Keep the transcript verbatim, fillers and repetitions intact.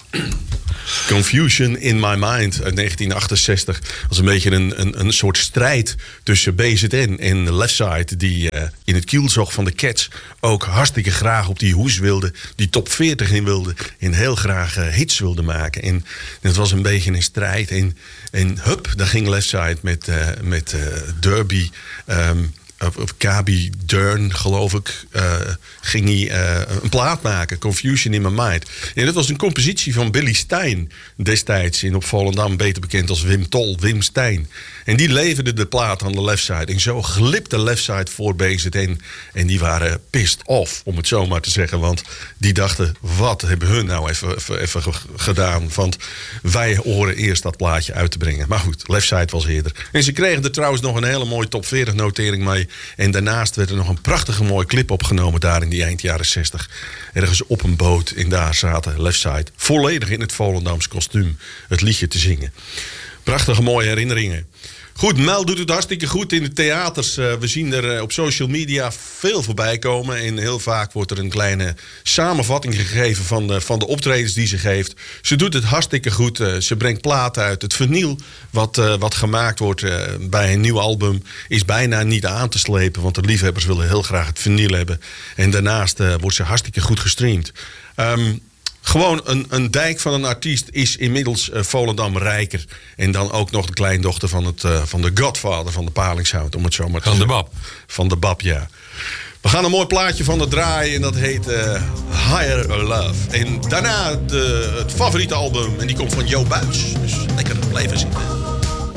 Confusion in My Mind uit negentien achtenzestig. Dat was een beetje een, een, een soort strijd tussen B Z N en Leftside. Die uh, in het kielzog van de Cats ook hartstikke graag op die hoes wilde. Die top veertig in wilde. En heel graag uh, hits wilde maken. En het was een beetje een strijd. En, en hup, daar ging Leftside met, uh, met uh, Derby... Um, Of, of Kabi Dern, geloof ik, uh, ging hij uh, een plaat maken. Confusion in My Mind. En dat was een compositie van Billy Stein. Destijds in op Volendam, beter bekend als Wim Tol, Wim Stein. En die leverde de plaat aan de Leftside. En zo glipte Leftside voor B Z N. En die waren pissed off, om het zo maar te zeggen. Want die dachten, wat hebben hun nou even, even, even gedaan? Want wij horen eerst dat plaatje uit te brengen. Maar goed, Leftside was eerder. En ze kregen er trouwens nog een hele mooie top veertig notering mee. En daarnaast werd er nog een prachtige mooie clip opgenomen daar in die eind jaren zestig. Ergens op een boot. En daar zaten Leftside volledig in het Volendams kostuum het liedje te zingen. Prachtige mooie herinneringen. Goed, Mel doet het hartstikke goed in de theaters. Uh, we zien er uh, op social media veel voorbij komen. En heel vaak wordt er een kleine samenvatting gegeven van de, van de optredens die ze geeft. Ze doet het hartstikke goed. Uh, ze brengt platen uit. Het vinyl wat, uh, wat gemaakt wordt uh, bij een nieuw album is bijna niet aan te slepen. Want de liefhebbers willen heel graag het vinyl hebben. En daarnaast uh, wordt ze hartstikke goed gestreamd. Um, Gewoon een, een dijk van een artiest is inmiddels uh, Volendam rijker. En dan ook nog de kleindochter van, het, uh, van de godfather van de Palingshout, om het zo maar te zeggen. Van de Bab. Van de Bab, ja. We gaan een mooi plaatje van de draaien en dat heet uh, Higher Love. En daarna de, het favoriete album en die komt van Jo Buijs. Dus lekker blijven zitten.